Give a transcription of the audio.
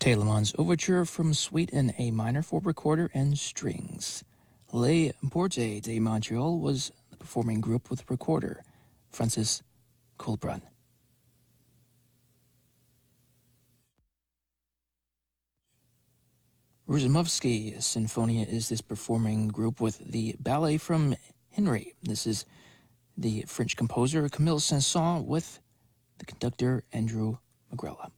Telemann's Overture from Suite in A minor for recorder and strings. Les Bourgeois de Montreal was the performing group with recorder, Francis Colbrun. Razumovsky Sinfonia is this performing group with the ballet from Henry. This is the French composer Camille Saint-Saëns with the conductor Andrew Magrela.